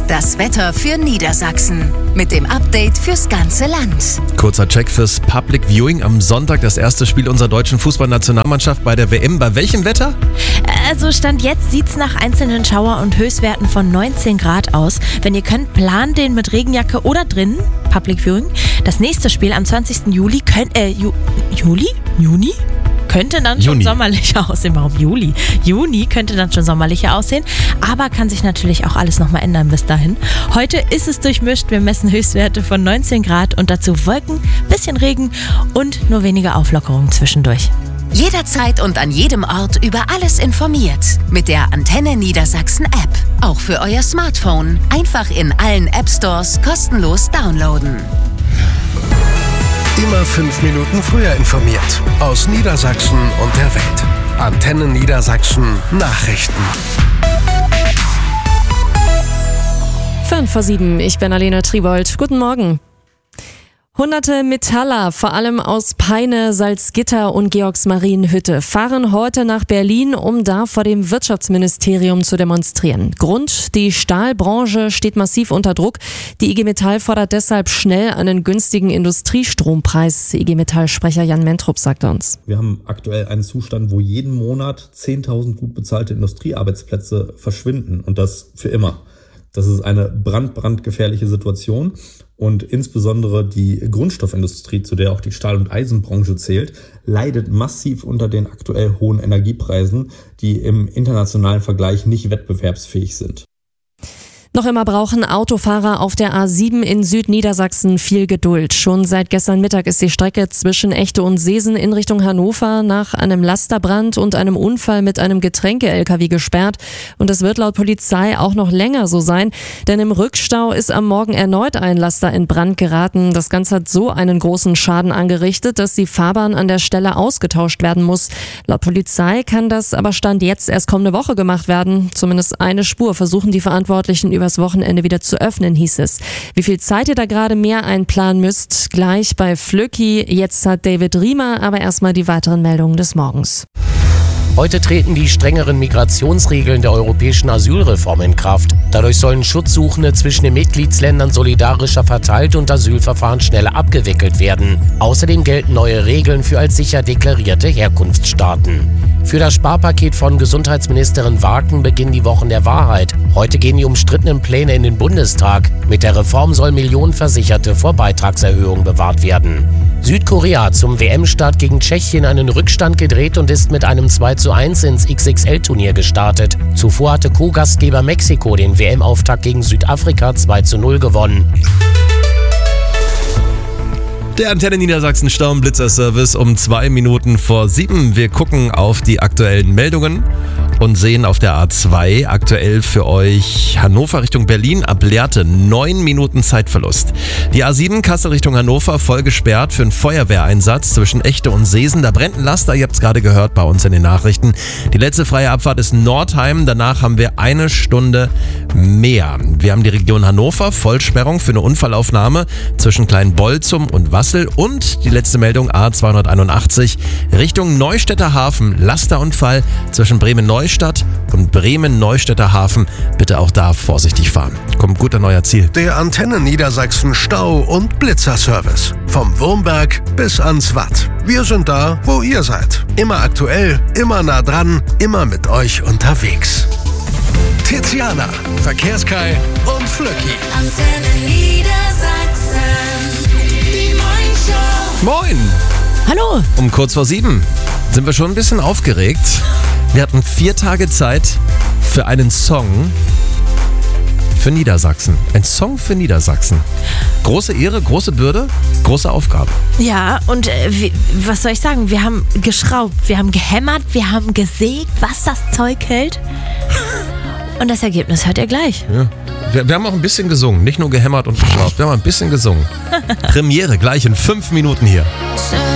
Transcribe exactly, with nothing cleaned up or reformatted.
das Wetter für Niedersachsen. Mit dem Update fürs ganze Land. Kurzer Check fürs Public Viewing am Sonntag, das erste Spiel unserer deutschen Fußballnationalmannschaft bei der W M. Bei welchem Wetter? Also Stand jetzt sieht es nach einzelnen Schauer- und Höchstwerten von neunzehn Grad aus. Wenn ihr könnt, plant den mit Regenjacke oder drinnen. Public Viewing. Das nächste Spiel am zwanzigsten Juli könnt, äh, Ju, Juli? Juni? Könnte dann schon Juni. sommerlicher aussehen. Warum Juli? Juni könnte dann schon sommerlicher aussehen. Aber kann sich natürlich auch alles nochmal ändern bis dahin. Heute ist es durchmischt. Wir messen Höchstwerte von neunzehn Grad und dazu Wolken, bisschen Regen und nur wenige Auflockerungen zwischendurch. Jederzeit und an jedem Ort über alles informiert. Mit der Antenne Niedersachsen App. Auch für euer Smartphone. Einfach in allen App Stores kostenlos downloaden. Immer fünf Minuten früher informiert. Aus Niedersachsen und der Welt. Antenne Niedersachsen Nachrichten. Fünf vor sieben, ich bin Alena Tribold. Guten Morgen. Hunderte Metaller, vor allem aus Peine, Salzgitter und Georgsmarienhütte, fahren heute nach Berlin, um da vor dem Wirtschaftsministerium zu demonstrieren. Grund: die Stahlbranche steht massiv unter Druck. Die I G Metall fordert deshalb schnell einen günstigen Industriestrompreis. I G Metall-Sprecher Jan Mentrup sagte uns: Wir haben aktuell einen Zustand, wo jeden Monat zehntausend gut bezahlte Industriearbeitsplätze verschwinden, und das für immer. Das ist eine brand, brandgefährliche Situation, und insbesondere die Grundstoffindustrie, zu der auch die Stahl- und Eisenbranche zählt, leidet massiv unter den aktuell hohen Energiepreisen, die im internationalen Vergleich nicht wettbewerbsfähig sind. Noch immer brauchen Autofahrer auf der A sieben in Südniedersachsen viel Geduld. Schon seit gestern Mittag ist die Strecke zwischen Echte und Seesen in Richtung Hannover nach einem Lasterbrand und einem Unfall mit einem Getränke-L K W gesperrt. Und es wird laut Polizei auch noch länger so sein, denn im Rückstau ist am Morgen erneut ein Laster in Brand geraten. Das Ganze hat so einen großen Schaden angerichtet, dass die Fahrbahn an der Stelle ausgetauscht werden muss. Laut Polizei kann das aber Stand jetzt erst kommende Woche gemacht werden. Zumindest eine Spur versuchen die Verantwortlichen über das Wochenende wieder zu öffnen, hieß es. Wie viel Zeit ihr da gerade mehr einplanen müsst, gleich bei Flöcki. Jetzt hat David Riemer aber erstmal die weiteren Meldungen des Morgens. Heute treten die strengeren Migrationsregeln der europäischen Asylreform in Kraft. Dadurch sollen Schutzsuchende zwischen den Mitgliedsländern solidarischer verteilt und Asylverfahren schneller abgewickelt werden. Außerdem gelten neue Regeln für als sicher deklarierte Herkunftsstaaten. Für das Sparpaket von Gesundheitsministerin Waken beginnen die Wochen der Wahrheit. Heute gehen die umstrittenen Pläne in den Bundestag. Mit der Reform sollen Millionen Versicherte vor Beitragserhöhungen bewahrt werden. Südkorea hat zum W M-Start gegen Tschechien einen Rückstand gedreht und ist mit einem zwei zu eins ins X X L-Turnier gestartet. Zuvor hatte Co-Gastgeber Mexiko den W M-Auftakt gegen Südafrika zwei zu null gewonnen. Der Antenne Niedersachsen Staublitzer-Service um zwei Minuten vor sieben. Wir gucken auf die aktuellen Meldungen und sehen auf der A zwei aktuell für euch Hannover Richtung Berlin ab Lehrte neun Minuten Zeitverlust. Die A sieben Kassel Richtung Hannover voll gesperrt für einen Feuerwehreinsatz zwischen Echte und Seesen. Da brennt ein Laster, ihr habt es gerade gehört bei uns in den Nachrichten. Die letzte freie Abfahrt ist Nordheim, danach haben wir eine Stunde mehr. Wir haben die Region Hannover, Vollsperrung für eine Unfallaufnahme zwischen Kleinbolzum und Wassel. Und die letzte Meldung A zweihunderteinundachtzig Richtung Neustädter Hafen. Lasterunfall zwischen Bremen-Neustadt und Bremen-Neustädter Hafen. Bitte auch da vorsichtig fahren. Kommt gut an euer Ziel. Der Antenne Niedersachsen Stau- und Blitzerservice. Vom Wurmberg bis ans Watt. Wir sind da, wo ihr seid. Immer aktuell, immer nah dran, immer mit euch unterwegs. Tiziana, Verkehrskai und Flöcki. Antenne Niedersachsen. Moin! Hallo! Um kurz vor sieben sind wir schon ein bisschen aufgeregt. Wir hatten vier Tage Zeit für einen Song für Niedersachsen. Ein Song für Niedersachsen. Große Ehre, große Bürde, große Aufgabe. Ja, und äh, wie, was soll ich sagen? Wir haben geschraubt, wir haben gehämmert, wir haben gesägt, was das Zeug hält. Und das Ergebnis hört ihr gleich. Ja. Wir, wir haben auch ein bisschen gesungen, nicht nur gehämmert und geschraubt. Wir haben ein bisschen gesungen. Premiere gleich in fünf Minuten hier.